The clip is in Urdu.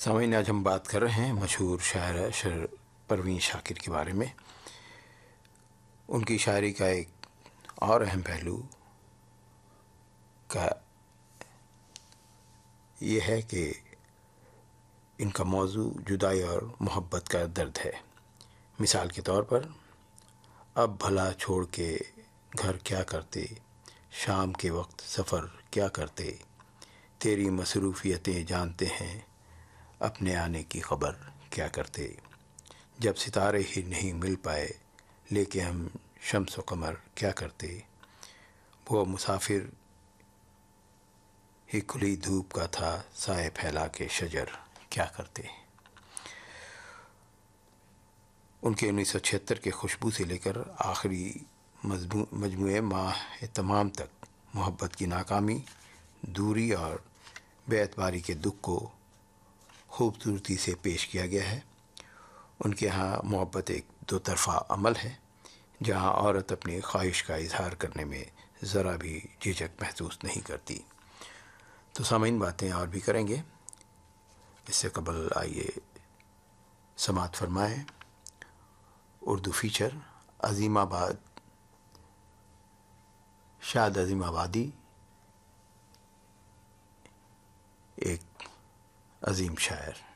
سامعین، آج ہم بات کر رہے ہیں مشہور شاعر پروین شاکر کے بارے میں۔ ان کی شاعری کا ایک اور اہم پہلو کا یہ ہے کہ ان کا موضوع جدائی اور محبت کا درد ہے۔ مثال کے طور پر، اب بھلا چھوڑ کے گھر کیا کرتے، شام کے وقت سفر کیا کرتے، تیری مصروفیتیں جانتے ہیں، اپنے آنے کی خبر کیا کرتے، جب ستارے ہی نہیں مل پائے لے کے ہم شمس و قمر کیا کرتے، وہ مسافر ہی کھلی دھوپ کا تھا، سائے پھیلا کے شجر کیا کرتے۔ ان کے 1976 کے خوشبو سے لے کر آخری مجموعے ماہ تمام تک محبت کی ناکامی، دوری اور بے اعتباری کے دکھ کو خوبصورتی سے پیش کیا گیا ہے۔ ان کے ہاں محبت ایک دو طرفہ عمل ہے، جہاں عورت اپنی خواہش کا اظہار کرنے میں ذرا بھی جھجک محسوس نہیں کرتی۔ تو سامعین، باتیں اور بھی کریں گے، اس سے قبل آئیے سماعت فرمائیں اردو فیچر عظیم آباد، شاد عظیم آبادی ایک عظیم شاعر۔